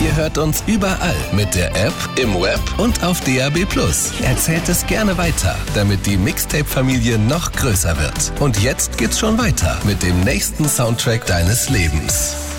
Ihr hört uns überall mit der App, im Web und auf DAB+. Erzählt es gerne weiter, damit die Mixtape-Familie noch größer wird. Und jetzt geht's schon weiter mit dem nächsten Soundtrack deines Lebens.